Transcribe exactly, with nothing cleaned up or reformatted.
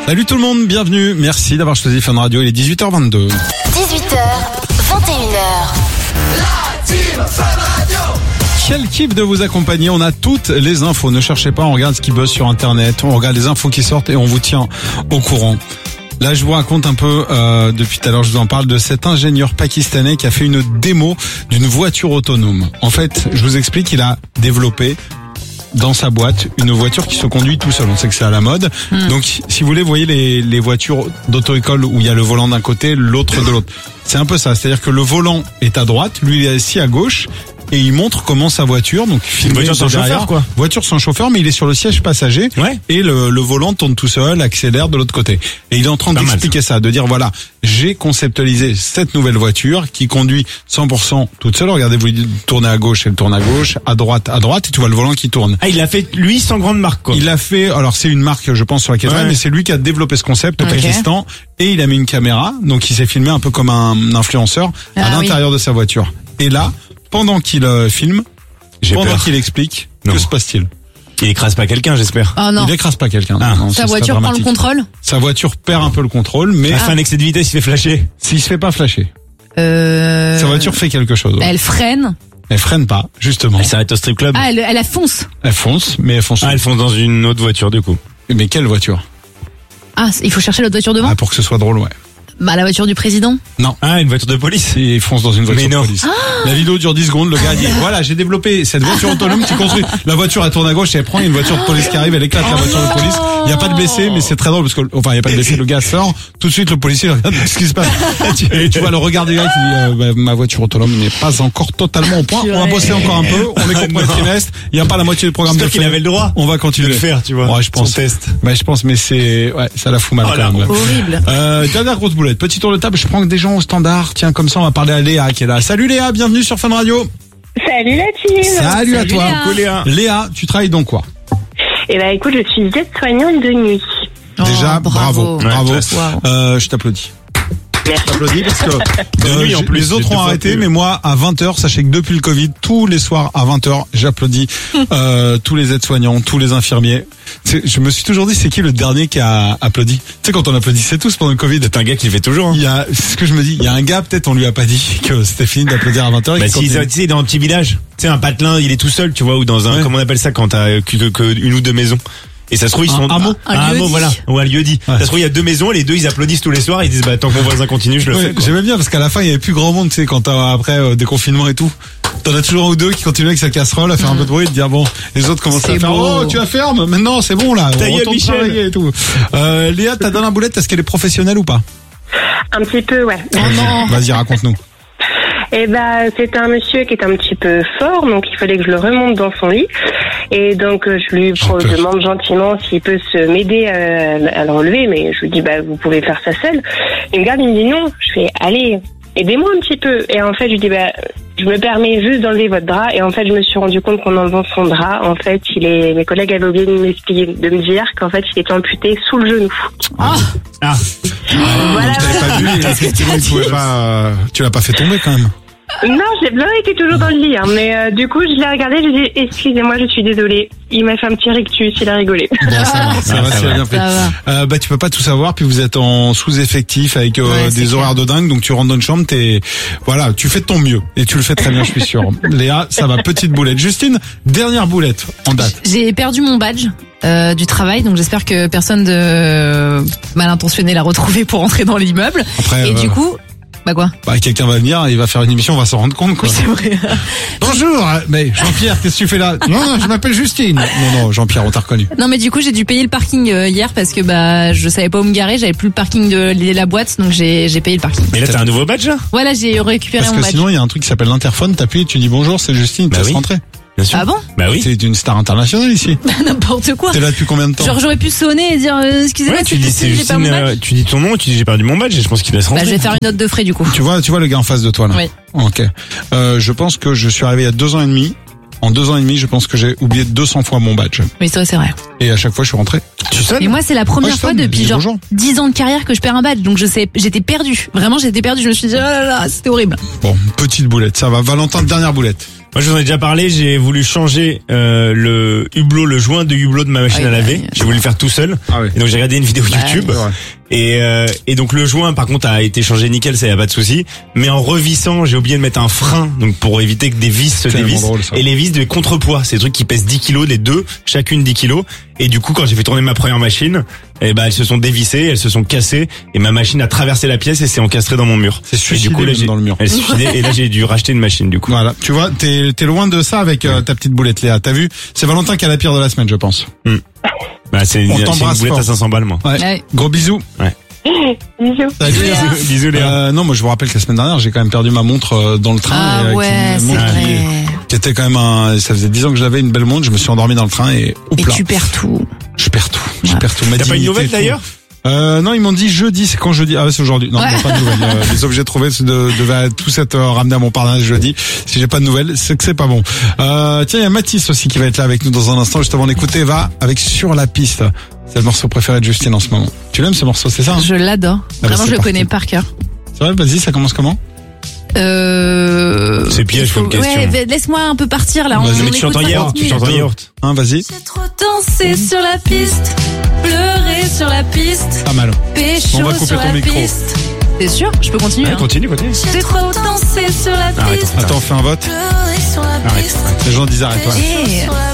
Salut tout le monde, bienvenue. Merci d'avoir choisi Fun Radio. Il est dix-huit heures vingt-deux. dix-huit heures, vingt et une heures. La team Fun Radio. Quel kiff de vous accompagner. On a toutes les infos. Ne cherchez pas, on regarde ce qui buzz sur Internet. On regarde les infos qui sortent et on vous tient au courant. Là, je vous raconte un peu, euh, depuis tout à l'heure, je vous en parle de cet ingénieur pakistanais qui a fait une démo d'une voiture autonome. En fait, je vous explique, il a développé dans sa boîte une voiture qui se conduit tout seul. On sait que c'est à la mode. Mmh. Donc, si vous voulez, vous voyez les, les voitures d'auto-école où il y a le volant d'un côté, l'autre de l'autre. C'est un peu ça. C'est-à-dire que le volant est à droite, lui il est assis à gauche. Et il montre comment sa voiture, donc une voiture sans derrière, chauffeur, quoi. Voiture sans chauffeur, mais il est sur le siège passager. Ouais. Et le, le volant tourne tout seul, accélère de l'autre côté. Et il est en train d'expliquer ça, de dire voilà, j'ai conceptualisé cette nouvelle voiture qui conduit cent pour cent toute seule. Regardez, vous tournez à gauche, elle tourne à gauche, à droite, à droite, et tu vois le volant qui tourne. Ah, il l'a fait lui sans grande marque, quoi. Il l'a fait. Alors c'est une marque, je pense, sur laquelle ouais. mais c'est lui qui a développé ce concept au okay. Pakistan. Et il a mis une caméra, donc il s'est filmé un peu comme un influenceur ah, à l'intérieur oui. de sa voiture. Et là, pendant qu'il euh, filme. J'ai Pendant peur. qu'il explique, non. que se passe-t-il? Il écrase pas quelqu'un, j'espère. Oh non. Il écrase pas quelqu'un. Ah. Non, sa voiture prend le contrôle? Sa voiture perd un peu le contrôle, mais... Il a fait un excès de vitesse, il fait flasher. S'il se fait pas flasher. Euh... Sa voiture fait quelque chose. Ouais. Elle freine? Elle freine pas, justement. Elle s'arrête au strip club? Ah, elle, elle fonce? Elle fonce, mais elle fonce... Ah, elle fonce dans une autre voiture, du coup. Mais quelle voiture? Ah, il faut chercher l'autre voiture devant? Ah, pour que ce soit drôle, ouais. Bah, la voiture du président? Non. Ah, une voiture de police? Il fonce dans une voiture Mais non. de police. Ah la vidéo dure dix secondes, le gars dit, voilà, j'ai développé cette voiture autonome qui construit. La voiture, elle tourne à gauche et elle prend, il y a une voiture de police qui arrive, elle éclate la voiture de police. Il n'y a pas de blessé, mais c'est très drôle parce que, enfin, il n'y a pas de blessé, le gars sort, tout de suite, le policier regarde ce qui se passe. Et tu vois le regard des gars qui dit, euh, bah, ma voiture autonome n'est pas encore totalement au point. On va bosser encore un peu, on est qu'au premier trimestre, il n'y a pas la moitié du programme de qu'il avait le droit. On va continuer. De le faire, tu vois. Ouais, je pense. Son test. Bah, je pense, mais c'est, ouais, ça la fout mal oh, quand même. Horrible. Euh, dernière grosse boulette. Petit tour de table, je prends des gens au standard. Tiens, comme ça, on va parler à Léa qui est là. Salut Léa, bienvenue sur Fun Radio. Salut la team. Salut, Salut à toi. Léa. Léa. Léa, tu travailles dans quoi? Eh ben écoute, je suis aide-soignante de nuit. Déjà, oh, bravo. bravo. bravo. Ouais, wow. euh, je t'applaudis. Merci. Je t'applaudis parce que euh, nuit, en plus, les autres ont arrêté, plus. mais moi, à vingt heures, sachez que depuis le Covid, tous les soirs à vingt heures, j'applaudis euh, tous les aides-soignants, tous les infirmiers. C'est, je me suis toujours dit, c'est qui le dernier qui a applaudi? Tu sais, quand on applaudissait tous pendant le Covid. C'est un gars qui le fait toujours. Hein. Il y a, c'est ce que je me dis, il y a un gars, peut-être on lui a pas dit que c'était fini d'applaudir à vingt heures. Bah si, tu sais, dans un petit village, tu sais, un patelin, il est tout seul, tu vois, ou dans un, ouais. comment on appelle ça quand t'as que, que une ou deux maisons. Et ça se trouve, ils sont... Un mot. Un, un mot, voilà. Ou un lieu dit. Ouais. Ça se trouve, il y a deux maisons, et les deux, ils applaudissent tous les soirs, et ils disent, bah, tant que mon voisin continue, je le ouais, fais, quoi. J'aimais bien, parce qu'à la fin, il y avait plus grand monde, tu sais, quand t'as, après, euh, déconfinement et tout. T'en as toujours un ou deux qui continuent avec sa casserole à faire mmh. un peu de bruit et te dire bon, les autres commencent c'est à faire beau. Oh, tu la fermes, maintenant, c'est bon, là. Ta on retourne travailler et tout. Euh, Léa, ta dernière boulette, est-ce qu'elle est professionnelle ou pas? Un petit peu, ouais. Oh non. Vas-y, raconte-nous. Eh ben, c'est un monsieur qui est un petit peu fort, donc il fallait que je le remonte dans son lit. Et donc, je lui pro- demande gentiment s'il peut se m'aider à, à le relever, mais je lui dis, bah, vous pouvez faire ça seul. Il me regarde, il me dit non. Je fais, allez, aidez-moi un petit peu. Et en fait, je lui dis, bah, je me permets juste d'enlever votre drap. Et en fait, je me suis rendu compte qu'en enlevant son drap, en fait, il est, mes collègues avaient oublié de m'expliquer, de me dire qu'en fait, il était amputé sous le genou. Ah. Ah. Voilà. Je t'avais pas vu, effectivement, il pouvait pas, euh, tu l'as pas fait tomber quand même. Non, j'ai bien été toujours dans le lit, hein, mais euh, du coup, je l'ai regardé, j'ai dit, excusez-moi, je suis désolée. Il m'a fait un petit rictus, il a rigolé. Bon, ça va, ça Ah, va, ça tu va. as bien fait. Euh, bah, tu peux pas tout savoir, puis vous êtes en sous-effectif avec euh, Ouais, des clair. horaires de dingue, donc tu rentres dans une chambre, t'es, voilà, tu fais de ton mieux, et tu le fais très bien, je suis sûr. Léa, ça va, petite boulette. Justine, dernière boulette, en date. J'ai perdu mon badge euh, du travail, donc j'espère que personne de mal intentionné l'a retrouvé pour entrer dans l'immeuble. Après, Et euh, du coup, bah quoi? bah, quelqu'un va venir, il va faire une émission, on va s'en rendre compte, quoi. C'est vrai. Bonjour, mais Jean-Pierre, qu'est-ce que tu fais là? Non, non, je m'appelle Justine. Non, non, Jean-Pierre, on t'a reconnu. Non mais du coup j'ai dû payer le parking euh, hier parce que bah je savais pas où me garer, j'avais plus le parking de la boîte, donc j'ai j'ai payé le parking. Et là, t'as un nouveau badge, là? Voilà, j'ai récupéré Parce mon que badge. sinon, il y a un truc qui s'appelle l'interphone, t'appuies, tu dis bonjour, c'est Justine, tu Bah laisses oui. rentrer. Bien sûr. Ah bon? Bah oui. C'est une star internationale ici. N'importe quoi. T'es là depuis combien de temps? Genre j'aurais pu sonner et dire euh, excusez-moi, Ouais, tu dis, c'est j'ai pas mon Justine, badge. euh, tu dis ton nom, tu dis j'ai perdu mon badge, et je pense qu'il laisse rentrer. Bah je vais faire une note de frais du coup. Tu vois, tu vois le gars en face de toi là. Oui. Ok. Euh, je pense que je suis arrivé il y a deux ans et demi. En deux ans et demi, je pense que j'ai oublié deux cents fois mon badge. Oui, c'est vrai, c'est vrai. Et à chaque fois, je suis rentré. Tu sonnes? Mais moi, c'est la première Ouais, je fois sonne, depuis je dis genre bonjour. dix ans de carrière que je perds un badge. Donc je sais, j'étais perdue. Vraiment, j'étais perdue. Je me suis dit, oh là là, c'était horrible. Bon, petite boulette, ça va. Valentin, dernière boulette. Moi, je vous en ai déjà parlé. J'ai voulu changer euh, le hublot, le joint de hublot de ma machine Ah oui, à laver. bah oui. J'ai voulu le faire tout seul. Ah oui. Et donc j'ai regardé une vidéo Bah YouTube. oui. Et euh, et donc le joint, par contre, a été changé nickel, ça y a pas de souci. Mais en revissant, j'ai oublié de mettre un frein, donc pour éviter que des vis se Tellement dévissent. drôle, ça. Et les vis de contrepoids, c'est des trucs qui pèsent dix kilos, les deux, chacune dix kilos. Et du coup, quand j'ai fait tourner ma première machine, eh ben elles se sont dévissées, elles se sont cassées, et ma machine a traversé la pièce et s'est encastrée dans mon mur. C'est Et suicidé du coup, là, même j'ai- dans le mur. Elle s'est suicidée, et là j'ai dû racheter une machine du coup. Voilà, tu vois, t'es t'es loin de ça avec euh, ta petite boulette Léa. T'as vu, c'est Valentin qui a la pire de la semaine, je pense. Bah, c'est une, On c'est une t'embrasse boulette fort. à cinq cents balles, moi. Ouais. Ouais. Gros bisous. Bisous. Salut, Léa. Bisous, Léa. Euh, non, moi je vous rappelle que la semaine dernière j'ai quand même perdu ma montre euh, dans le train. Ah et, euh, ouais, qui- c'est montre qui- vrai. Qui était quand même un. Ça faisait dix ans que j'avais une belle montre. Je me suis endormi dans le train et Et oupla. tu perds tout. Je perds tout. Je Ouais. perds tout. Ma T'as pas une dignité, nouvelle tout. d'ailleurs? Euh, non, ils m'ont dit jeudi, c'est quand jeudi? Ah ouais, c'est aujourd'hui. Non, Ouais. non, pas de nouvelles. Euh, les objets trouvés de, devaient tous être euh, ramenés à mon parrainage jeudi. Si j'ai pas de nouvelles, c'est que c'est pas bon. Euh, tiens, il y a Mathis aussi qui va être là avec nous dans un instant. Juste avant d'écouter, va avec Sur la piste. C'est le morceau préféré de Justine en ce moment. Tu l'aimes ce morceau, c'est ça? Hein Je l'adore. bah, Vraiment, c'est je le parti. connais par cœur. C'est vrai, vas-y, ça commence comment? Euh... C'est piège il faut- comme question. Ouais, laisse-moi un peu partir là. Vas-y, on mais tu écoute chantes en pas yaourt, trente tu chantes en minutes. yaourt. Hein, vas-y. J'ai trop dansé sur la piste, pleuré sur la piste, Pas mal. pécho On va couper sur ton la micro. piste. T'es sûr? Je peux continuer Ouais, hein continue, continue. J'ai trop dansé sur la Arrête. piste, Attends, on fait un vote. pleuré sur la Arrête. piste. Les gens disent arrête, ouais. Et